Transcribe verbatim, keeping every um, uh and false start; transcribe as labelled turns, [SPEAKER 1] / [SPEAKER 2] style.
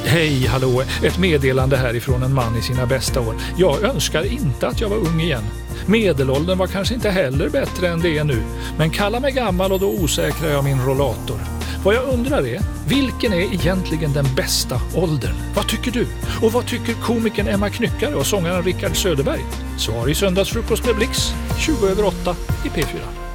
[SPEAKER 1] Hej, hallå, ett meddelande härifrån en man i sina bästa år. Jag önskar inte att jag var ung igen. Medelåldern var kanske inte heller bättre än det är nu, men kalla mig gammal och då osäkrar jag min rollator. Vad jag undrar är, vilken är egentligen den bästa åldern? Vad tycker du? Och vad tycker komikern Emma Knyckare och sångaren Rickard Söderberg? Svar i söndagsfrukost med Blix, tjugo över åtta i P fyra.